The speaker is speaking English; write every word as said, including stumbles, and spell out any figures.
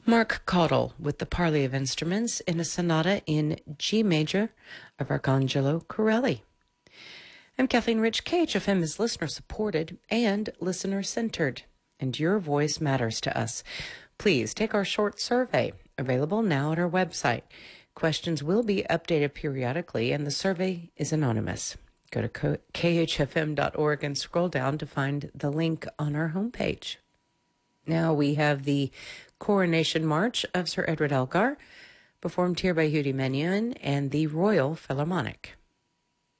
Mark Caudill with the Parley of Instruments in a sonata in G major of Arcangelo Corelli. I'm Kathleen Rich. K H F M is listener-supported and listener-centered, and your voice matters to us. Please take our short survey, available now at our website. Questions will be updated periodically, and the survey is anonymous. Go to K H F M dot org and scroll down to find the link on our homepage. Now we have the Coronation March of Sir Edward Elgar, performed here by Hudi Mannion and the Royal Philharmonic.